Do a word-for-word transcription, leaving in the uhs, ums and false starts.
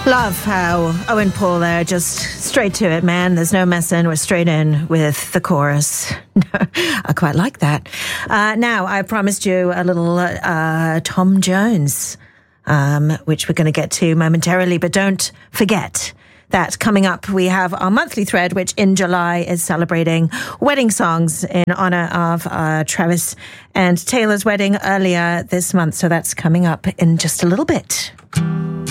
Love how Owen Paul there, just straight to it, man. There's no messing. We're straight in with the chorus. I quite like that. Uh, now, I promised you a little uh, Tom Jones, um, which we're going to get to momentarily, but don't forget that coming up, we have our monthly thread, which in July is celebrating wedding songs in honor of uh, Travis and Taylor's wedding earlier this month. So that's coming up in just a little bit.